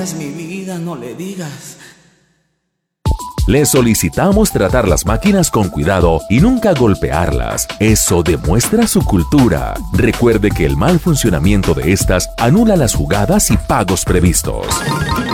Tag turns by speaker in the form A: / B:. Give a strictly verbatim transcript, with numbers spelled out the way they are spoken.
A: es mi vida, no le digas.
B: Le solicitamos tratar las máquinas con cuidado y nunca golpearlas. Eso demuestra su cultura. Recuerde que el mal funcionamiento de estas anula las jugadas y pagos previstos.